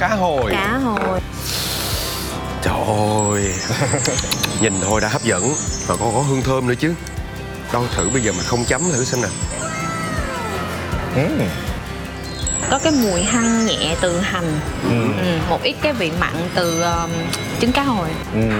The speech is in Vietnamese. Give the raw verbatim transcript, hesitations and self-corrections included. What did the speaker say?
cá hồi. Cá hồi. Trời ơi. Nhìn thôi đã hấp dẫn, mà còn có hương thơm nữa chứ. Đâu thử bây giờ mà không chấm thử xem nào. uhm. Có cái mùi hăng nhẹ từ hành. uhm. ừ, Một ít cái vị mặn từ um, trứng cá hồi. uhm.